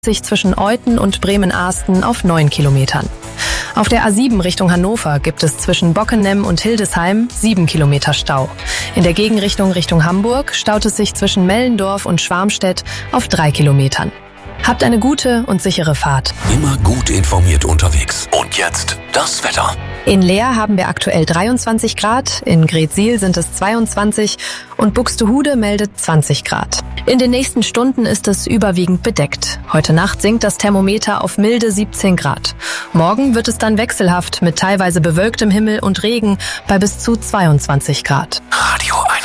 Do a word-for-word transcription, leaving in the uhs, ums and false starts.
sich zwischen Euthen und Bremen-Arsten auf neun Kilometern. Auf der A sieben Richtung Hannover gibt es zwischen Bockenem und Hildesheim sieben Kilometer Stau. In der Gegenrichtung Richtung Hamburg staut es sich zwischen Mellendorf und Schwarmstedt auf drei Kilometern. Habt eine gute und sichere Fahrt. Immer gut informiert unterwegs. Und jetzt das Wetter. In Leer haben wir aktuell dreiundzwanzig Grad, in Greetsiel sind es zweiundzwanzig und Buxtehude meldet zwanzig Grad. In den nächsten Stunden ist es überwiegend bedeckt. Heute Nacht sinkt das Thermometer auf milde siebzehn Grad. Morgen wird es dann wechselhaft mit teilweise bewölktem Himmel und Regen bei bis zu zweiundzwanzig Grad. Radio